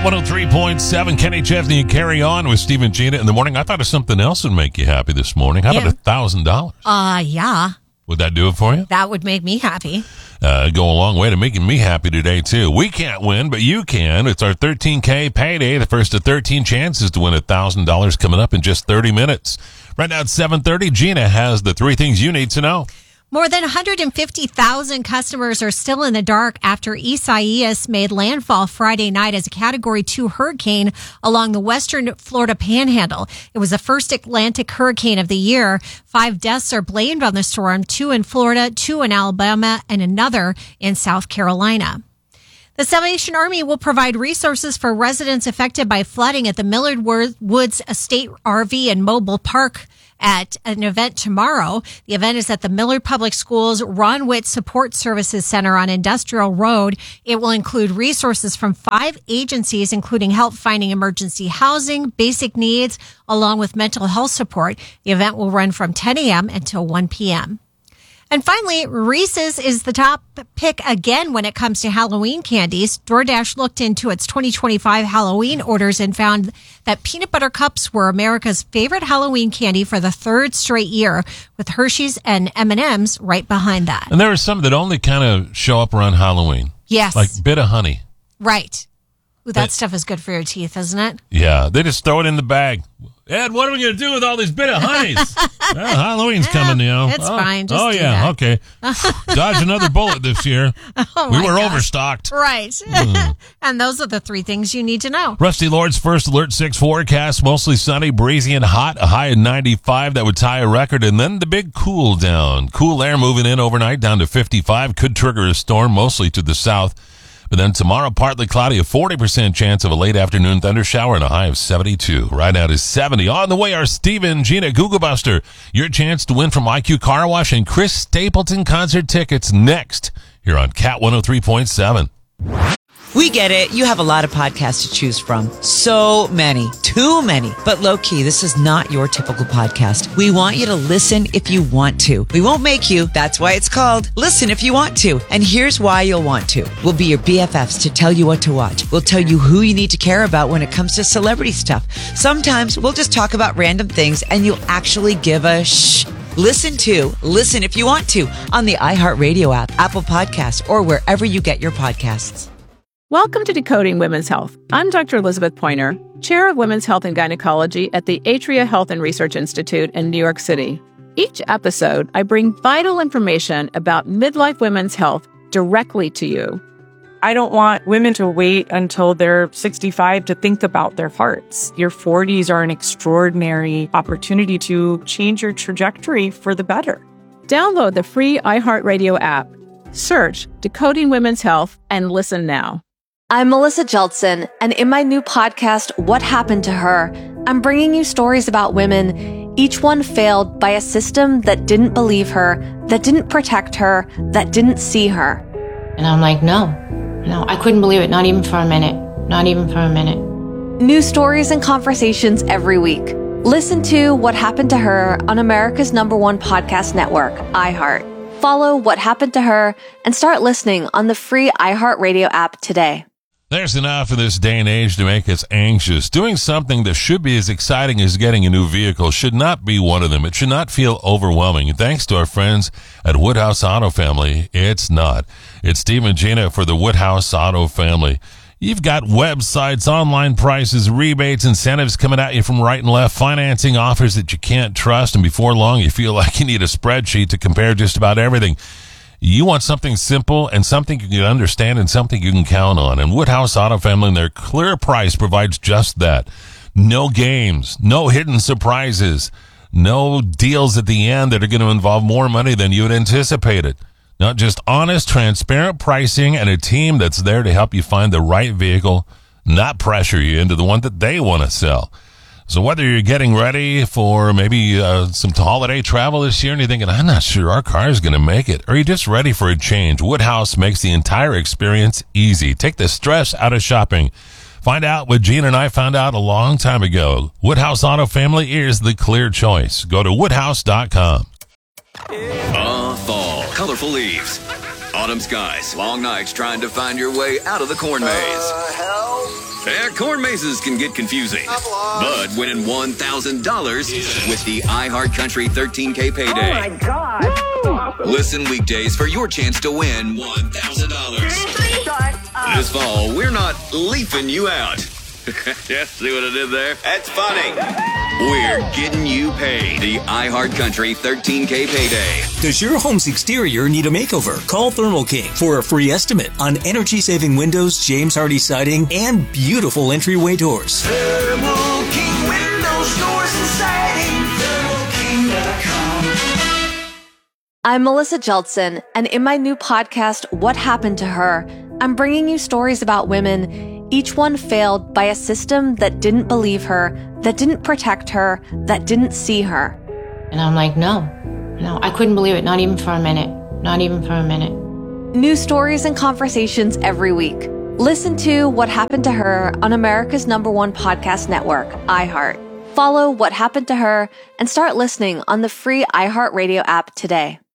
103.7, Kenny Chesney and Carry On with Steve and Gina in the morning. I thought of something else would make you happy this morning. How about $1,000? Yeah. Would that do it for you? That would make me happy. Go a long way to making me happy today, too. We can't win, but you can. It's our 13K payday. The first of 13 chances to win $1,000 coming up in just 30 minutes. Right now at 7:30, Gina has the three things you need to know. More than 150,000 customers are still in the dark after Isaias made landfall Friday night as a Category 2 hurricane along the western Florida panhandle. It was the first Atlantic hurricane of the year. 5 deaths are blamed on the storm, 2 in Florida, 2 in Alabama, and another in South Carolina. The Salvation Army will provide resources for residents affected by flooding at the Millard Woods Estate RV and Mobile Park at an event tomorrow. The event is at the Millard Public Schools Ron Witt Support Services Center on Industrial Road. It will include resources from 5 agencies, including help finding emergency housing, basic needs, along with mental health support. The event will run from 10 a.m. until 1 p.m. And finally, Reese's is the top pick again when it comes to Halloween candies. DoorDash looked into its 2025 Halloween orders and found that peanut butter cups were America's favorite Halloween candy for the 3rd straight year, with Hershey's and M&M's right behind that. And there are some that only kind of show up around Halloween. Yes. Like Bit of Honey. Right. Ooh, that stuff is good for your teeth, isn't it? Yeah, they just throw it in the bag. Ed, what are we going to do with all these Bit of Honeys? Well, Halloween's coming, you know. It's fine. Just do yeah, that. Okay. Dodge another bullet this year. We were overstocked. Right. And those are the three things you need to know. Rusty Lord's first Alert 6 forecast, mostly sunny, breezy, and hot. A high of 95 that would tie a record. And then the big cool down. Cool air moving in overnight down to 55. Could trigger a storm, mostly to the south. But then tomorrow, partly cloudy, a 40% chance of a late afternoon thunder shower and a high of 72. Right now is 70. On the way, our Steve and Gina Google Buster. Your chance to win from IQ Car Wash and Chris Stapleton concert tickets next here on Cat 103.7. We get it. You have a lot of podcasts to choose from. So many. Too many. But low-key, this is not your typical podcast. We want you to listen if you want to. We won't make you. That's why it's called Listen If You Want To. And here's why you'll want to. We'll be your BFFs to tell you what to watch. We'll tell you who you need to care about when it comes to celebrity stuff. Sometimes we'll just talk about random things and you'll actually give a shh. Listen If You Want To on the iHeartRadio app, Apple Podcasts, or wherever you get your podcasts. Welcome to Decoding Women's Health. I'm Dr. Elizabeth Pointer, Chair of Women's Health and Gynecology at the Atria Health and Research Institute in New York City. Each episode, I bring vital information about midlife women's health directly to you. I don't want women to wait until they're 65 to think about their hearts. Your 40s are an extraordinary opportunity to change your trajectory for the better. Download the free iHeartRadio app. Search Decoding Women's Health and listen now. I'm Melissa Jeltsin, and in my new podcast, What Happened to Her, I'm bringing you stories about women, each one failed by a system that didn't believe her, that didn't protect her, that didn't see her. And I'm like, no, I couldn't believe it, not even for a minute. New stories and conversations every week. Listen to What Happened to Her on America's #1 podcast network, iHeart. Follow What Happened to Her and start listening on the free iHeartRadio app today. There's enough in this day and age to make us anxious. Doing something that should be as exciting as getting a new vehicle should not be one of them. It should not feel overwhelming. And thanks to our friends at Woodhouse Auto Family, it's not. It's Steve and Gina for the Woodhouse Auto Family. You've got websites, online prices, rebates, incentives coming at you from right and left, financing offers that you can't trust, and before long you feel like you need a spreadsheet to compare just about everything. You want something simple and something you can understand and something you can count on. And Woodhouse Auto Family and their clear price provides just that. No games, no hidden surprises, no deals at the end that are going to involve more money than you had anticipated. Not just honest, transparent pricing and a team that's there to help you find the right vehicle, not pressure you into the one that they want to sell. So whether you're getting ready for maybe some holiday travel this year and you're thinking, I'm not sure our car is going to make it, or you're just ready for a change, Woodhouse makes the entire experience easy. Take the stress out of shopping. Find out what Gene and I found out a long time ago. Woodhouse Auto Family is the clear choice. Go to woodhouse.com. Fall. Colorful leaves. Autumn skies. Long nights trying to find your way out of the corn maze. Yeah, corn mazes can get confusing. But winning $1,000 with the iHeartCountry 13K payday. Oh, my God. Listen weekdays for your chance to win $1,000. This fall, we're not leafing you out. Yeah, see what I did there? That's funny. We're getting you paid. The iHeartCountry 13K payday. Does your home's exterior need a makeover? Call Thermal King for a free estimate on energy-saving windows, James Hardy siding, and beautiful entryway doors. Thermal King windows, doors, and siding. ThermalKing.com. I'm Melissa Jeltsin, and in my new podcast, What Happened to Her, I'm bringing you stories about women, each one failed by a system that didn't believe her, that didn't protect her, that didn't see her. And I'm like, no, I couldn't believe it. Not even for a minute. Not even for a minute. New stories and conversations every week. Listen to What Happened to Her on America's #1 podcast network, iHeart. Follow What Happened to Her and start listening on the free iHeartRadio app today.